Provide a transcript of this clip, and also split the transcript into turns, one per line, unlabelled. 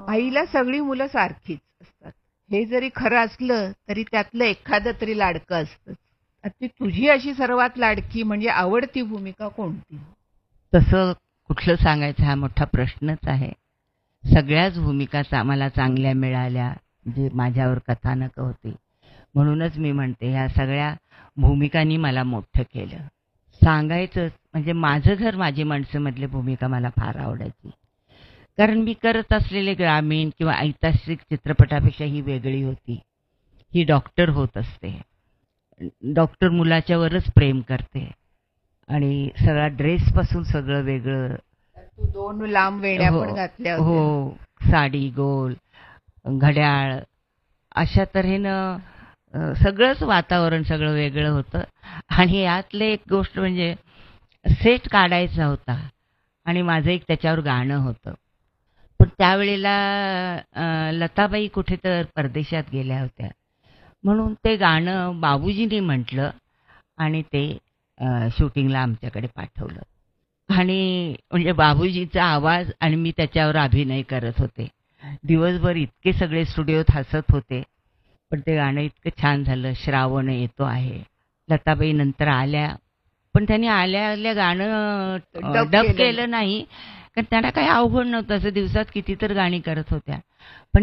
आईला सगळी मुलं सारखीच असतात. हे जरी खरं असलं तरी त्यातलं एखादं तरी लाडकं असतंच. आता तुझी अशी सर्वात लाडकी म्हणजे आवडती भूमिका कोणती?
तसं कुठलं सांगायचं हा मोठा प्रश्नच आहे. सगळ्याच भूमिका मला चांगल्या मिळाल्या, जे माझ्यावर कथानकं होती. म्हणूनच मी म्हणते ह्या सगळ्या भूमिकांनी मला मोठं केलं. सांगायचंच म्हणजे माझं घर माझी माणसं मधली भूमिका मला फार आवडायची. कारण मी करत असलेले ग्रामीण किंवा ऐतिहासिक चित्रपटापेक्षा ही वेगळी होती. ही डॉक्टर होत असते. डॉक्टर मुलाच्यावरच प्रेम करते आणि सगळा ड्रेसपासून सगळं वेगळं.
तू 2 लांब वेण्या
हो,
पण घातल्या होत्या.
हो. साडी, गोल, घड्याळ अशा तऱ्हेनं सगळंच वातावरण सगळं वेगळं होतं. आणि यातले एक गोष्ट म्हणजे सेट काढायचा होता आणि माझं एक त्याच्यावर गाणं होतं. पण त्यावेळेला लताबाई कुठे तर परदेशात गेल्या होत्या. म्हणून ते गाणं बाबूजींनी म्हटलं आणि ते शूटिंगला आमच्याकडे पाठवलं. आणि म्हणजे बाबूजीचा आवाज आणि मी त्याच्यावर अभिनय करत होते. दिवसभर इतके सगळे स्टुडिओत हसत होते. पण ते गाणं इतकं छान झालं, श्रावण येतो आहे. लताबाई नंतर आल्या, पण त्यांनी आल्या गाणं डब केलं नाही, कारण त्यांना काही अवघड नव्हतं. असं दिवसात किती तर गाणी करत होत्या. पण